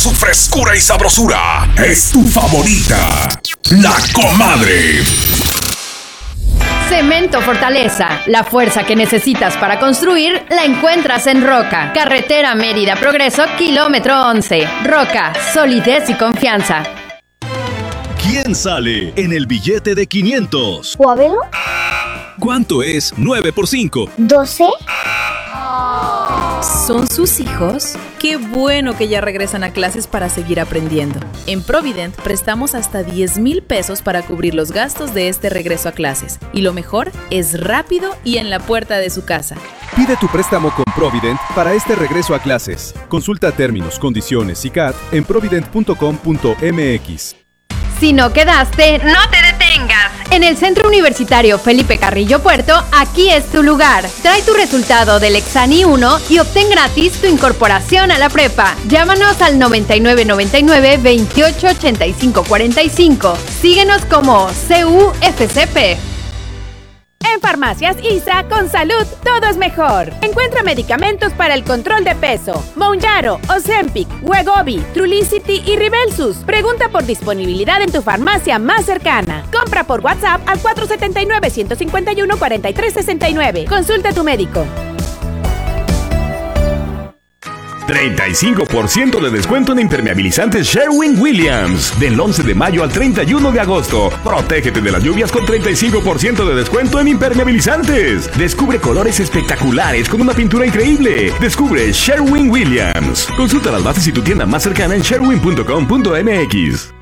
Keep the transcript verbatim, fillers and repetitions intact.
su frescura y sabrosura es tu favorita, La Comadre. Cemento Fortaleza. La fuerza que necesitas para construir la encuentras en Roca. Carretera Mérida Progreso, kilómetro once. Roca, solidez y confianza. ¿Quién sale en el billete de quinientos? ¿Juávelo? ¿Cuánto es nueve por cinco? ¿doce? ¿Son sus hijos? Qué bueno que ya regresan a clases para seguir aprendiendo. En Provident prestamos hasta diez mil pesos para cubrir los gastos de este regreso a clases. Y lo mejor es rápido y en la puerta de su casa. Pide tu préstamo con Provident para este regreso a clases. Consulta términos, condiciones y C A T en provident punto com punto m x. Si no quedaste, no te detengas. En el Centro Universitario Felipe Carrillo Puerto, aquí es tu lugar. Trae tu resultado del Exani uno y obtén gratis tu incorporación a la prepa. Llámanos al noventa y nueve noventa y nueve veintiocho ochenta y cinco cuarenta y cinco. Síguenos como C U F C P. En Farmacias I S A, con salud, todo es mejor. Encuentra medicamentos para el control de peso. Mounjaro, Ozempic, Wegovy, Trulicity y Ribelsus. Pregunta por disponibilidad en tu farmacia más cercana. Compra por WhatsApp al cuatro siete nueve, uno cinco uno, cuatro tres seis nueve. Consulta a tu médico. treinta y cinco por ciento de descuento en impermeabilizantes Sherwin-Williams. Del once de mayo al treinta y uno de agosto. Protégete de las lluvias con treinta y cinco por ciento de descuento en impermeabilizantes. Descubre colores espectaculares con una pintura increíble. Descubre Sherwin-Williams. Consulta las bases y tu tienda más cercana en sherwin punto com punto m x.